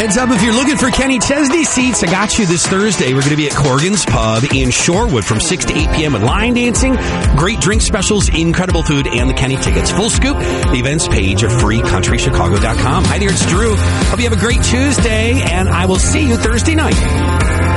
Heads up, if you're looking for Kenny Chesney seats, I got you this Thursday. We're going to be at Corgan's Pub in Shorewood from 6 to 8 p.m. with line dancing, great drink specials, incredible food, and the Kenny tickets. Full scoop, the events page of freecountrychicago.com. Hi there, it's Drew. Hope you have a great Tuesday, and I will see you Thursday night.